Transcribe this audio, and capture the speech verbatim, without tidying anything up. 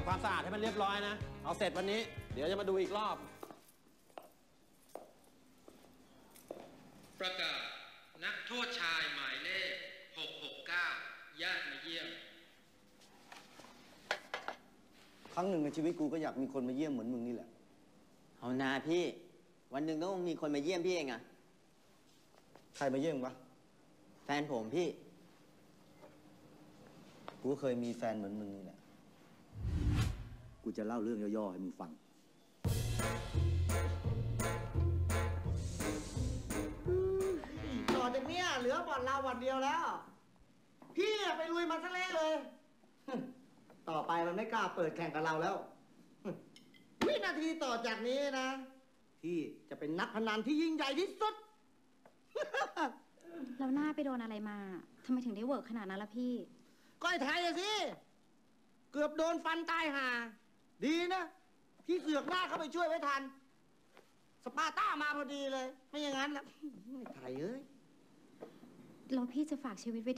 ำความสะอาดให้มันเรียบร้อยนะเอาเสร็จวันนี้เดี๋ยวจะมาดูอีกรอบประกาศนักโทษชายหมายเลขหกหกเก้าญาติมาเยี่ยมครั้งหนึ่งในชีวิตกูก็อยากมีคนมาเยี่ยมเหมือนมึงนี่แหละเอานาพี่วันหนึ่งต้องมีคนมาเยี่ยมพี่เองอะใครมาเยี่ยมวะแฟนผมพี่กูเคยมีแฟนเหมือนมึงนี่แหละกูจะเล่าเรื่องย่อๆให้มึงฟังต่อจากเนี้ยเหลือบ่อนเราบ่อนเดียวแล้วพี่ไปลุยมันซะเละเลยต่อไปมันไม่กล้าเปิดแข่งกับเราแล้ววินาทีต่อจากนี้นะพี่จะเป็นนักพนันที่ยิ่งใหญ่ที่สุดแล้วหน้าไปโดนอะไรมาทำไมถึงได้เวิร์กขนาดนั้นล่ะพี่ก็ไอ้ไทยอะสิเกือบโดนฟันตายห่าดีนะพี่เสือกหน้าเข้าไปช่วยไว้ทันสปาร์ต้ามาพอดีเลยไม่อย่างนั้นแล้วไอ้ไทยเอ้ยแล้วพี่จะฝากชีวิตไว้